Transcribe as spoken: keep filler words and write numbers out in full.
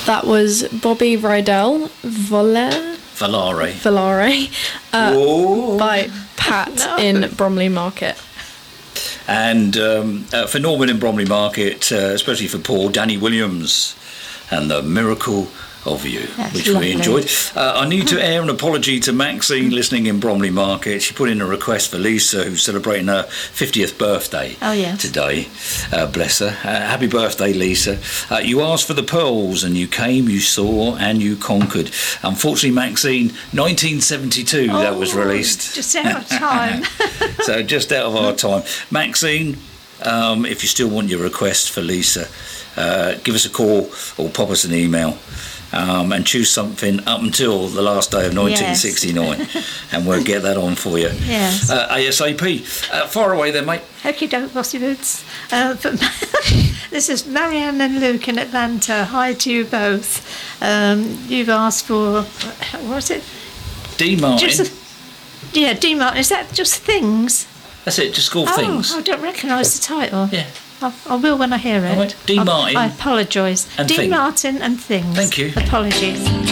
That was Bobby Rydell, Volare, Volare, Volare uh, by Pat No. in Bromley Market. And um, uh, for Norman in Bromley Market, uh, especially for Paul, Danny Williams and The Miracle of You, That's which lovely. we enjoyed. Uh, I need to air an apology to Maxine listening in Bromley Market. She put in a request for Lisa, who's celebrating her fiftieth birthday Oh, yes. today. Uh, bless her. Uh, happy birthday, Lisa. Uh, you asked for the pearls and you came, you saw and you conquered. Unfortunately, Maxine, nineteen seventy-two that was Oh, released. Just out of time. So just out of our time. Maxine, um, if you still want your request for Lisa, uh, give us a call or pop us an email. Um, and choose something up until the last day of nineteen sixty-nine, and we'll get that on for you. Yes. Uh, ASAP. Uh, far away there, mate. Okie doke, bossy boots. Uh, but this is Marianne and Luke in Atlanta. Hi to you both. Um, you've asked for, what's it? D. Martin. Just, yeah, D. Martin. Is that just Things? That's it, just called Oh, Things. I don't recognise the title. Yeah. I, I will when I hear it. All right, D. I- Martin I apologise. and D. Things. Martin and Things. Thank you. Apologies.